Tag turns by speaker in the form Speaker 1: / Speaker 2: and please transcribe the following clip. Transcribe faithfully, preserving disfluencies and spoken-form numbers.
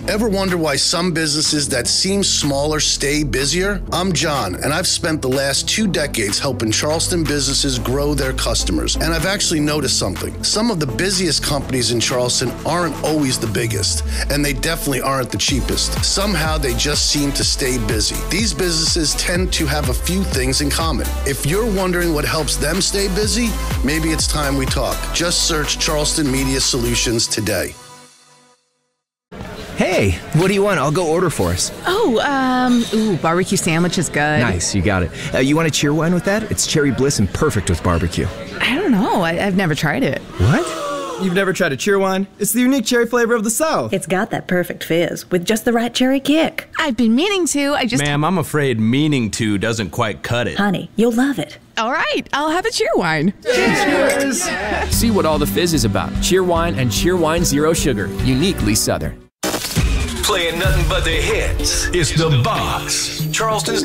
Speaker 1: Ever wonder why some businesses that seem smaller stay busier? I'm John, and I've spent the last two decades helping Charleston businesses grow their customers. And I've actually noticed something. Some of the busiest companies in Charleston aren't always the biggest, and they definitely aren't the cheapest. Somehow they just seem to stay busy. These businesses tend to have a few things in common. If you're wondering what helps them stay busy, maybe it's time we talk. Just search Charleston Media Solutions today.
Speaker 2: Hey, what do you want? I'll go order for us.
Speaker 3: Oh, um, ooh, barbecue sandwich is good.
Speaker 2: Nice, you got it. Uh, you want a cheer wine with that? It's Cherry Bliss and perfect with barbecue.
Speaker 3: I don't know. I, I've never tried it.
Speaker 2: What?
Speaker 4: You've never tried a cheer wine? It's the unique cherry flavor of the South.
Speaker 5: It's got that perfect fizz with just the right cherry kick.
Speaker 3: I've been meaning to. I just...
Speaker 6: Ma'am, I'm afraid meaning to doesn't quite cut it.
Speaker 5: Honey, you'll love it.
Speaker 3: All right, I'll have a cheer wine.
Speaker 4: Cheers!
Speaker 7: See what all the fizz is about. Cheer wine and Cheer wine Zero Sugar. Uniquely Southern.
Speaker 8: Playing nothing but the hits. It's The Box, Charleston's